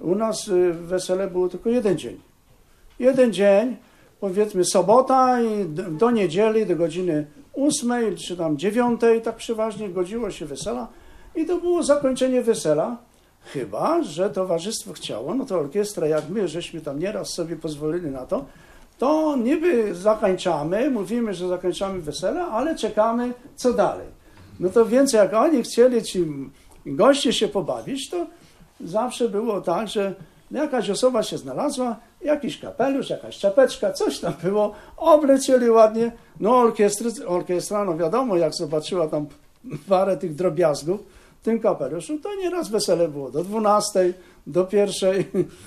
U nas wesele było tylko jeden dzień. Jeden dzień, powiedzmy sobota i do niedzieli, do godziny 8 czy tam 9, tak przeważnie godziło się wesela i to było zakończenie wesela. Chyba że towarzystwo chciało, no to orkiestra, jak my, żeśmy tam nieraz sobie pozwolili na to, to niby zakończamy, mówimy, że zakończamy wesele, ale czekamy, co dalej. No to więc jak oni chcieli, ci goście się pobawić, to zawsze było tak, że jakaś osoba się znalazła, jakiś kapelusz, jakaś czapeczka, coś tam było, oblecieli ładnie, no orkiestra, no wiadomo, jak zobaczyła tam parę tych drobiazgów w tym kapeluszu, to nieraz wesele było do 12, do 1.